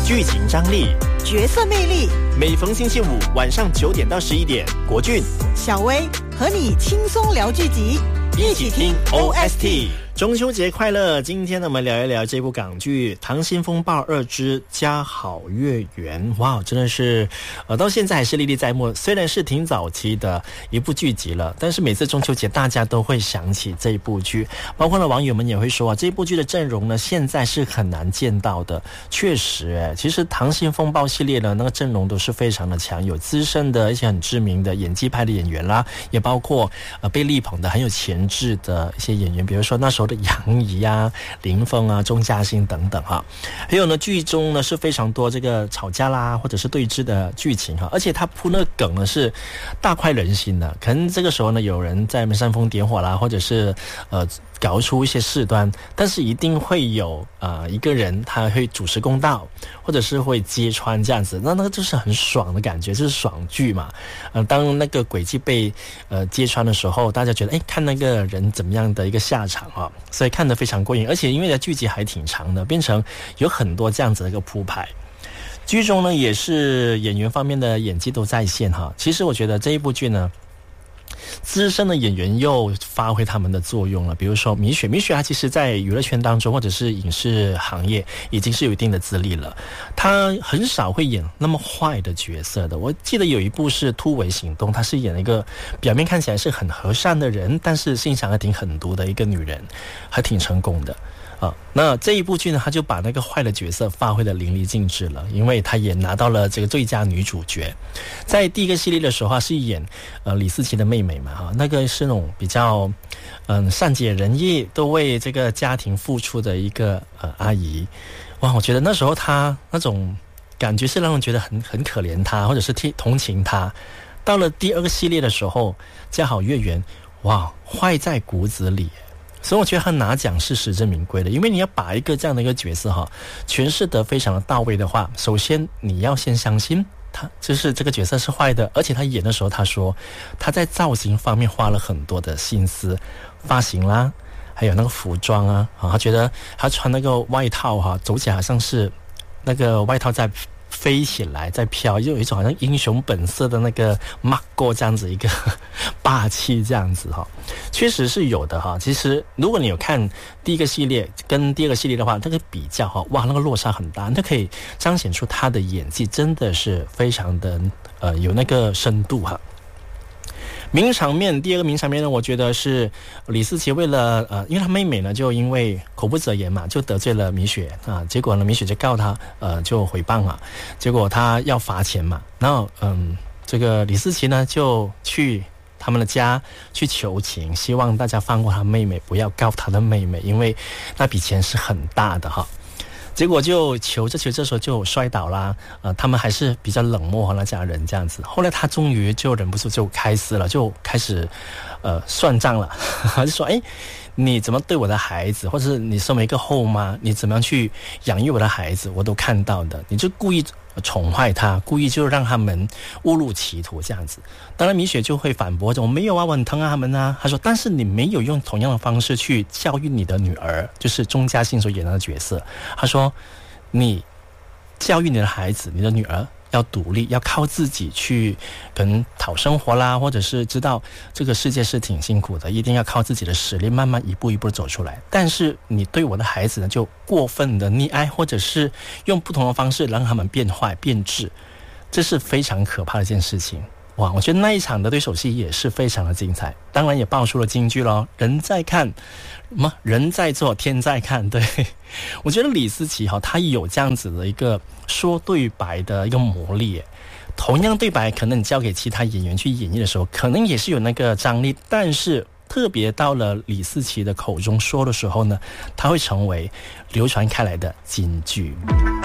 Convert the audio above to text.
剧情张力， 角色魅力。 每逢星期五晚上9点到11点，国俊、 小薇和你轻松聊剧集， 一起听 OST。中秋节快乐！今天呢，我们聊一聊这部港剧《溏心风暴2之家好月圆》。哇，真的是，到现在还是历历在目。虽然是挺早期的一部剧集了，但是每次中秋节大家都会想起这一部剧。包括呢，网友们也会说啊，这部剧的阵容呢，现在是很难见到的。确实，其实《溏心风暴》系列呢，那个阵容都是非常的强，有资深的一些很知名的演技派的演员啦，也包括被力捧的很有潜质的一些演员，比如说那时候的杨怡啊、林峰啊、钟嘉欣等等哈。还有呢，剧中呢是非常多这个吵架啦，或者是对峙的剧情哈，而且他铺那个梗呢是大快人心的。可能这个时候呢，有人在煽风点火啦，或者是搞出一些事端，但是一定会有一个人他会主持公道，或者是会揭穿这样子，那个就是很爽的感觉，就是爽剧嘛。当那个轨迹被揭穿的时候，大家觉得看那个人怎么样的一个下场啊，所以看得非常过瘾。而且因为的剧集还挺长的，变成有很多这样子的一个铺排。剧中呢也是演员方面的演技都在线哈。其实我觉得这一部剧呢，资深的演员又发挥他们的作用了。比如说米雪她其实在娱乐圈当中或者是影视行业已经是有一定的资历了，她很少会演那么坏的角色的。我记得有一部是《突围行动》，她是演了一个表面看起来是很和善的人，但是心肠还挺狠毒的一个女人，还挺成功的。那这一部剧呢，他就把那个坏的角色发挥得淋漓尽致了，因为他也拿到了这个最佳女主角。在第一个系列的时候是演李思琪的妹妹嘛哈，那个是那种比较善解人意，都为这个家庭付出的一个阿姨。哇，我觉得那时候她那种感觉是让人觉得很可怜她，或者是同情她。到了第二个系列的时候，家好月圆，哇，坏在骨子里。所以我觉得他拿奖是实至名归的，因为你要把一个这样的一个角色哈诠释得非常的到位的话，首先你要先相信他就是这个角色是坏的，而且他演的时候他说他在造型方面花了很多的心思，发型啦，还有那个服装啊，他觉得他穿那个外套哈，走起来好像是那个外套在飞起来在飘，就有一种好像英雄本色的那个马过这样子一个霸气这样子哈，确实是有的哈。其实如果你有看第一个系列跟第二个系列的话，那个比较哈，哇，那个落差很大，那可以彰显出他的演技真的是非常的有那个深度哈。名场面，第二个名场面呢，我觉得是李思琪为了因为她妹妹呢就因为口不择言嘛，就得罪了米雪啊，结果呢米雪就告她就诽谤啊，结果她要罚钱嘛，然后这个李思琪呢就去他们的家去求情，希望大家放过她妹妹，不要告她的妹妹，因为那笔钱是很大的哈。结果就求着这时候就摔倒啦，他们还是比较冷漠那家人这样子。后来他终于就忍不住就开撕了，就开始算账了，就说你怎么对我的孩子，或者是你身为一个后妈，你怎么样去养育我的孩子，我都看到的，你就故意宠坏他，故意就让他们误入歧途这样子。当然米雪就会反驳，我没有啊，我很疼爱他们啊。他说但是你没有用同样的方式去教育你的女儿，就是钟嘉欣所演的角色。他说你教育你的孩子，你的女儿要独立，要靠自己去可能讨生活啦，或者是知道这个世界是挺辛苦的，一定要靠自己的实力慢慢一步一步走出来。但是你对我的孩子呢就过分的溺爱，或者是用不同的方式让他们变坏变质，这是非常可怕的一件事情。哇，我觉得那一场的对手戏也是非常的精彩，当然也爆出了金句咯，人在看人在做天在看。对，我觉得李思琪他有这样子的一个说对白的一个魔力，同样对白可能你交给其他演员去演绎的时候可能也是有那个张力，但是特别到了李思琪的口中说的时候呢，它会成为流传开来的金句。